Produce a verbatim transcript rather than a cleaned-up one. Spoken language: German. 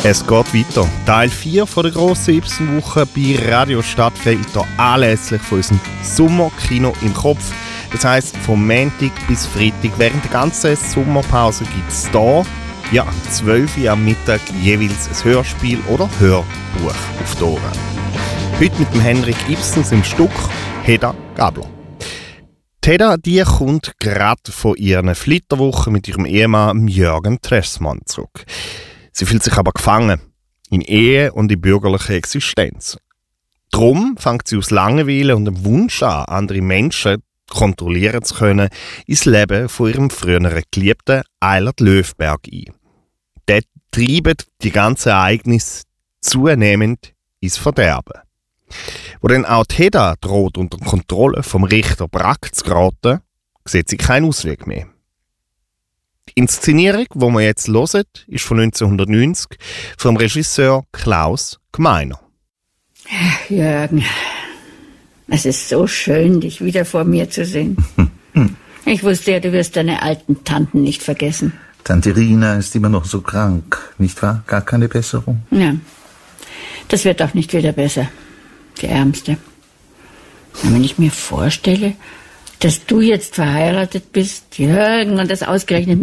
Es geht weiter. Teil vier von der grossen Ibsen-Woche bei Radio Stadtfilter anlässlich von unserem Sommerkino im Kopf. Das heisst, vom Montag bis Freitag während der ganzen Sommerpause gibt es hier, ja, zwölf Uhr am Mittag jeweils ein Hörspiel oder Hörbuch auf die Ohren. Heute mit dem Henrik Ibsens im Stück Hedda Gabler. Die Hedda, die kommt gerade von ihren Flitterwochen mit ihrem Ehemann Jürgen Tressmann zurück. Sie fühlt sich aber gefangen in Ehe und in bürgerlicher Existenz. Darum fängt sie aus Langeweile und dem Wunsch an, andere Menschen kontrollieren zu können, ins Leben von ihrem früheren Geliebten Eilert Löfberg ein. Der treibt die ganzen Ereignisse zunehmend ins Verderben. Wo dann auch die Hedda droht, unter Kontrolle vom Richter Brack zu geraten, sieht sie keinen Ausweg mehr. Die Inszenierung, die wir jetzt hören, ist von neunzehnhundertneunzig vom Regisseur Klaus Gmeiner. Jürgen, es ist so schön, dich wieder vor mir zu sehen. Ich wusste ja, du wirst deine alten Tanten nicht vergessen. Tante Rina ist immer noch so krank, nicht wahr? Gar keine Besserung? Ja, das wird auch nicht wieder besser, die Ärmste. Und wenn ich mir vorstelle, dass du jetzt verheiratet bist, Jürgen, und das ausgerechnet